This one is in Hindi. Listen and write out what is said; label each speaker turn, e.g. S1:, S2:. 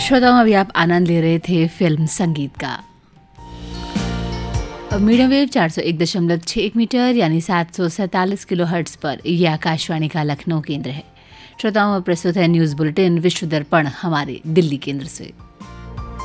S1: श्रोताओं, अभी आप आनंद ले रहे थे फिल्म संगीत का। मीडियम वेव 401.61 मीटर यानी 747 किलो हर्ट्ज पर यह आकाशवाणी का लखनऊ केंद्र है। श्रोताओं, प्रस्तुत है न्यूज बुलेटिन विश्व दर्पण हमारे दिल्ली केंद्र से।